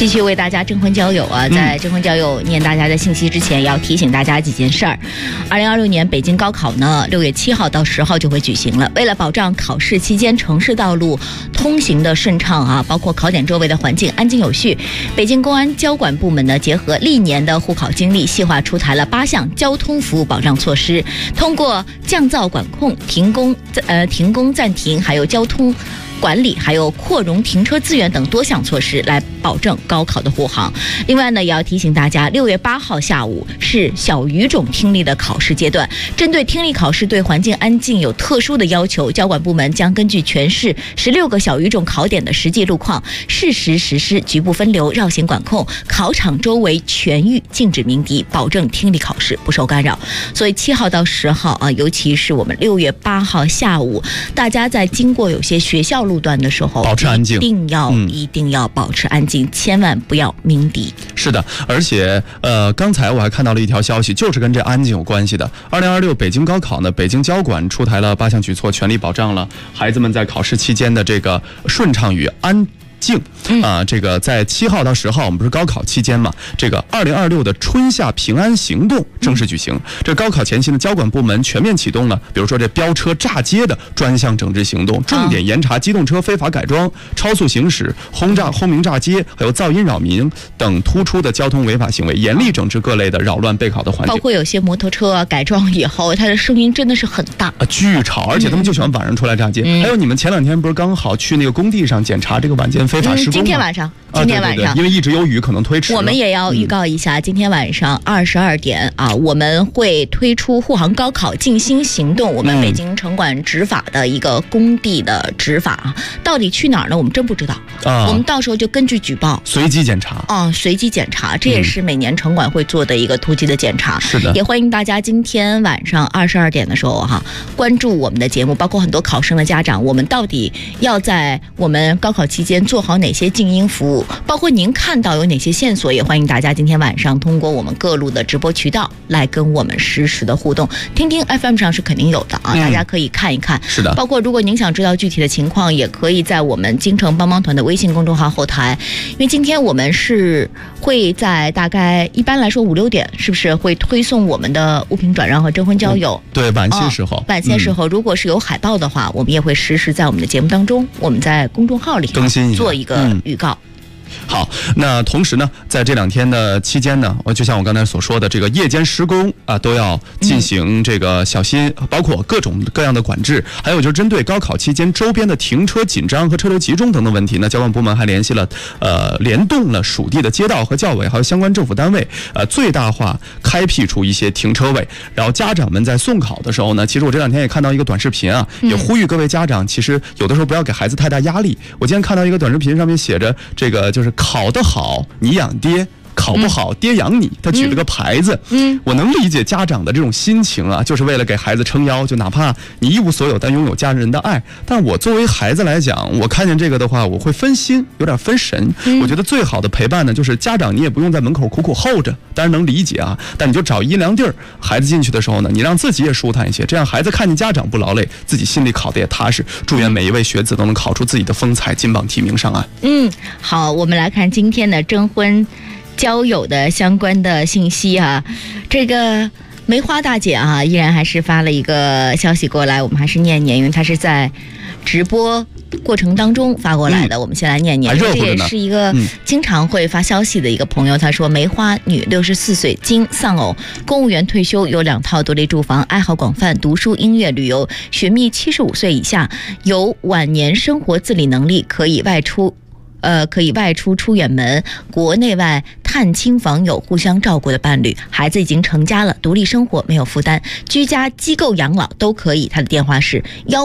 继续为大家征婚交友啊，在征婚交友念大家的信息之前，要提醒大家几件事儿。2026年北京高考呢，6月7号到10号就会举行了。为了保障考试期间城市道路通行的顺畅啊，包括考点周围的环境安静有序，北京公安交管部门呢，结合历年的护考经历，细化出台了8项交通服务保障措施，通过降噪管控、停工暂停，还有交通管理，还有扩容停车资源等多项措施来保证高考的护航。另外呢，也要提醒大家，6月8号下午是小语种听力的考试阶段。针对听力考试对环境安静有特殊的要求，交管部门将根据全市16个小语种考点的实际路况，适时实施局部分流、绕行管控，考场周围全域禁止鸣笛，保证听力考试不受干扰。所以7号到10号啊，尤其是我们6月8号下午，大家在经过有些学校路段的时候， 保持安静， 一定要保持安静，千万不要鸣笛。 是的，而且刚才我还看到了一条消息，就是跟这安静有关系的。2026北京高考呢，北京交管出台了8项举措，全力保障了孩子们在考试期间的这个顺畅与安静这个在7号到10号，我们不是高考期间嘛？这个2026的春夏平安行动正式举行。这高考前期呢，交管部门全面启动了，比如说这飙车炸街的专项整治行动，重点严查机动车非法改装、超速行驶、轰鸣炸街，还有噪音扰民等突出的交通违法行为，严厉整治各类的扰乱备考的环境。 包括有些摩托车改装以后，它的声音真的是很大巨吵，而且他们就喜欢晚上出来炸街。还有你们前2天不是刚好去那个工地上检查这个晚间非法施工吗？ 今天晚上， 对，因为一直有雨，可能推迟了。 我们也要预告一下，今天晚上22点啊，我们会推出护航高考静心行动。我们北京城管执法的一个工地的执法到底去哪儿呢？我们真不知道我们到时候就根据举报随机检查随机检查，这也是每年城管会做的一个突击的检查。 是的， 也欢迎大家今天晚上22点的时候关注我们的节目，包括很多考生的家长，我们到底要在我们高考期间做好哪些静音服务，包括您看到有哪些线索，也欢迎大家今天晚上通过我们各路的直播渠道来跟我们实时的互动。听听 FM 上是肯定有的大家可以看一看。 是的， 包括如果您想知道具体的情况，也可以在我们京城帮帮团的微信公众号后台，因为今天我们是会在大概一般来说5、6点，是不是会推送我们的物品转让和征婚交友？ 对，晚些时候， 如果是有海报的话，我们也会实时在我们的节目当中，我们在公众号里更新做一个预告。 好，那同时呢，在这2天的期间呢，就像我刚才所说的，这个夜间施工都要进行这个小心，包括各种各样的管制。还有就是针对高考期间周边的停车紧张和车流集中等等问题呢，交管部门还联动了属地的街道和教委，还有相关政府单位，最大化开辟出一些停车位。然后家长们在送考的时候呢，其实我这2天也看到一个短视频也呼吁各位家长，其实有的时候不要给孩子太大压力。我今天看到一个短视频，上面写着这个就是考得好你养爹，考不好爹养你，他举了个牌子。我能理解家长的这种心情就是为了给孩子撑腰，就哪怕你一无所有，但拥有家人的爱。但我作为孩子来讲，我看见这个的话，我会分心，有点分神。我觉得最好的陪伴呢，就是家长你也不用在门口苦苦候着，当然能理解但你就找阴凉地儿，孩子进去的时候呢，你让自己也舒坦一些，这样孩子看见家长不劳累，自己心里考得也踏实。祝愿每一位学子都能考出自己的风采，金榜题名上岸。 好，我们来看今天的征婚交友的相关的信息这个梅花大姐依然还是发了一个消息过来，我们还是念念，因为她是在直播过程当中发过来的，我们先来念念。这也是一个经常会发消息的一个朋友，他说梅花女，64岁，经丧偶，公务员退休，有2套独立住房，爱好广泛，读书、音乐、旅游，寻觅75岁以下，有晚年生活自理能力，可以外出出远门，国内外探亲访友，互相照顾的伴侣，孩子已经成家了，独立生活，没有负担，居家、机构养老都可以。他的电话是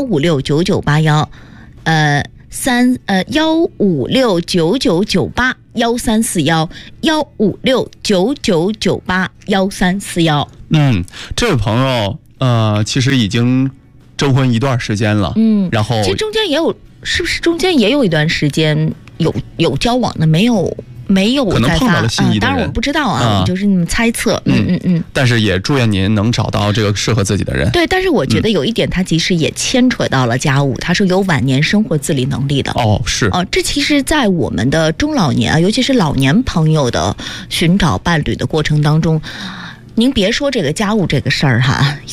1569981，15699981341，15699981341。 这位朋友其实已经征婚一段时间了，然后其实中间也有，是不是中间也有一段时间有交往的，没没有可能碰到了心仪的人， 当然我们不知道啊，就是你们猜测。 但是也祝愿您能找到这个适合自己的人。 对，但是我觉得有一点，它其实也牵扯到了家务，它是有晚年生活自理能力的。 是这其实，在我们的中老年啊，尤其是老年朋友的寻找伴侣的过程当中，您别说这个家务这个事儿哈。